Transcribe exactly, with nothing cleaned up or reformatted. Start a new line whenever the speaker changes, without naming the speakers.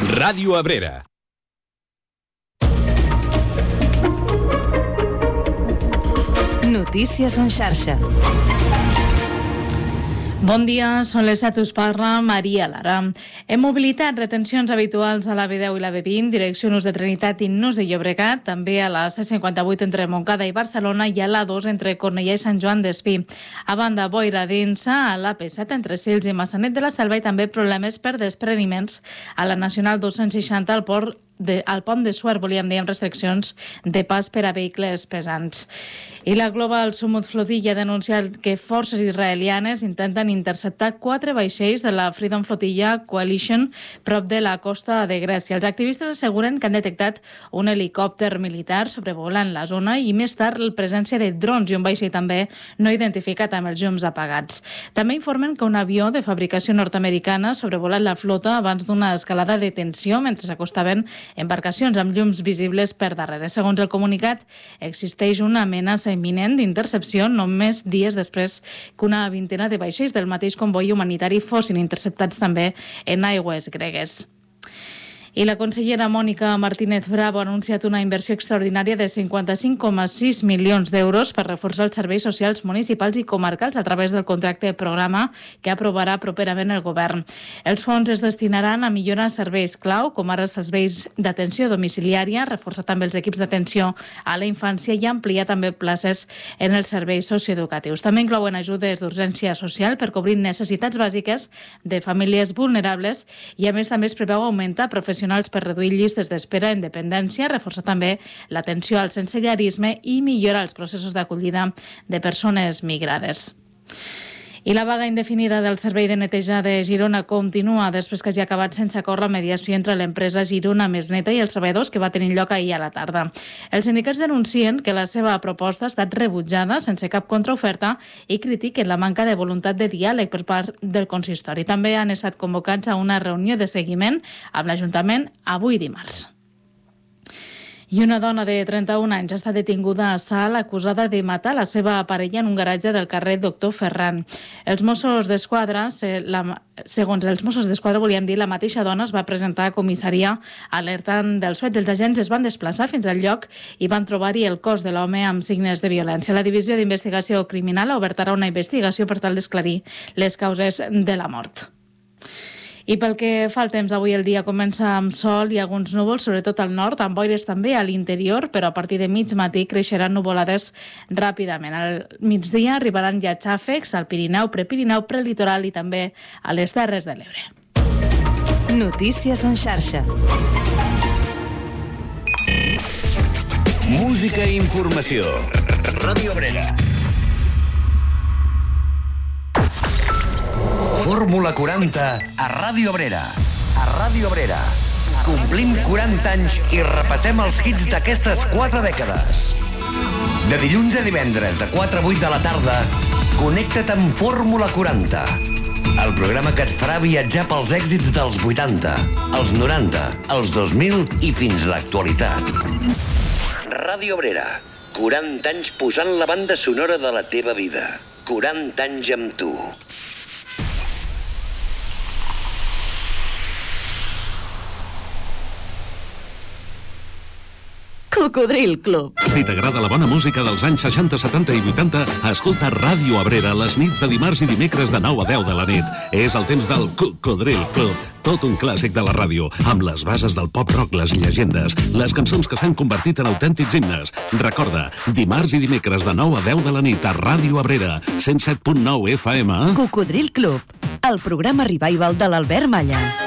Ràdio Abrera.
Notícies en xarxa.
Bon dia, són les set, us parla Maria Lara. Hem mobilitat retencions habituals a la B deu i la B vint, direcció Nus de Trinitat i Nus de Llobregat, també a la C cinquanta-vuit entre Montcada i Barcelona i a la dos entre Cornellà i Sant Joan d'Espí. A banda, boira densa a l'A P set entre Sils i Massanet de la Selva i també problemes per despreniments a la Nacional dos-cents seixanta al port De, al pont de Suert, volíem dir, amb restriccions de pas per a vehicles pesants. I la Global Sumut Flotilla ha denunciat que forces israelianes intenten interceptar quatre vaixells de la Freedom Flotilla Coalition prop de la costa de Grècia. Els activistes asseguren que han detectat un helicòpter militar sobrevolant la zona i més tard la presència de drons i un vaixell també no identificat amb els llums apagats. També informen que un avió de fabricació nord-americana ha sobrevolat la flota abans d'una escalada de tensió mentre s'acostaven embarcacions amb llums visibles per darrere. Segons el comunicat, existeix una amenaça imminent d'intercepció només dies després que una vintena de vaixells del mateix comboi humanitari fossin interceptats també en aigües gregues. I la consellera Mònica Martínez Bravo ha anunciat una inversió extraordinària de cinquanta-cinc coma sis milions d'euros per reforçar els serveis socials municipals i comarcals a través del contracte programa que aprovarà properament el govern. Els fons es destinaran a millorar serveis clau, com ara els serveis d'atenció domiciliària, reforçar també els equips d'atenció a la infància i ampliar també places en els serveis socioeducatius. També inclouen ajudes d'urgència social per cobrir necessitats bàsiques de famílies vulnerables i a més també es preveu augmentar professionals per reduir llistes d'espera en dependència, reforçar també l'atenció al sensellarisme i millorar els processos d'acollida de persones migrades. I la vaga indefinida del Servei de Neteja de Girona continua després que hagi acabat sense acord la mediació entre l'empresa Girona Més Neta i els treballadors que va tenir lloc ahir a la tarda. Els sindicats denuncien que la seva proposta ha estat rebutjada sense cap contraoferta i critiquen la manca de voluntat de diàleg per part del consistori. També han estat convocats a una reunió de seguiment amb l'Ajuntament avui dimarts. I una dona de trenta-un anys ha estat detinguda a Salt acusada de matar la seva parella en un garatge del carrer Doctor Ferran. Els Mossos d'Esquadra, segons els Mossos d'Esquadra, volíem dir, la mateixa dona es va presentar a comissaria alertant dels fets. Els agents es van desplaçar fins al lloc i van trobar-hi el cos de l'home amb signes de violència. La Divisió d'Investigació Criminal ha obert ara una investigació per tal d'esclarir les causes de la mort. I pel que fa al temps, avui el dia comença amb sol i alguns núvols, sobretot al nord, amb boires també a l'interior, però a partir de mig matí creixeran nuvolades ràpidament. Al migdia arribaran ja xàfecs al Pirineu, Prepirineu, Prelitoral i també a les Terres de l'Ebre.
Notícies en xarxa.
Música i informació. Ràdio Abrera. Fórmula quaranta a Ràdio Abrera. A Ràdio Abrera. Complim quaranta anys i repassem els hits d'aquestes quatre dècades. De dilluns a divendres, de quatre a vuit de la tarda, connecta't amb Fórmula quaranta. El programa que et farà viatjar pels èxits dels vuitanta, els noranta, els dos mil i fins a l'actualitat. Ràdio Abrera. quaranta anys posant la banda sonora de la teva vida. quaranta anys amb tu.
Cocodril Club.
Si t'agrada la bona música dels anys seixanta, setanta i vuitanta, escolta Ràdio Abrera les nits de dimarts i dimecres de nou a deu de la nit. És el temps del Cocodril Club, tot un clàssic de la ràdio, amb les bases del pop-rock, les llegendes, les cançons que s'han convertit en autèntics himnes. Recorda, dimarts i dimecres de nou a deu de la nit a Ràdio Abrera, cent set punt nou F M.
Cocodril Club, el programa revival de l'Albert Malla.